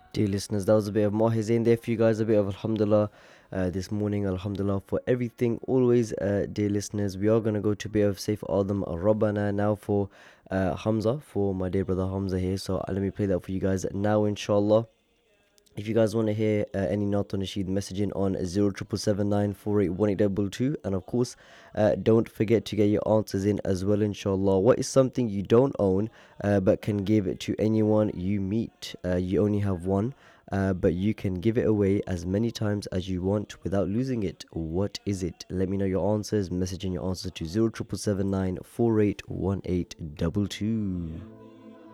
Dear listeners, that was a bit of Mahi Zain there for you guys, a bit of Alhamdulillah this morning. Alhamdulillah for everything. Always, dear listeners, we are going to go to a bit of Saif Adam Rabbana now for Hamza, for my dear brother Hamza here. So let me play that for you guys now, inshallah. If you guys want to hear any Naat Nasheed messaging on 0779481822, and of course, don't forget to get your answers in as well, inshallah. What is something you don't own but can give it to anyone you meet? You only have one, but you can give it away as many times as you want without losing it. What is it? Let me know your answers. Messaging your answers to 0779481822.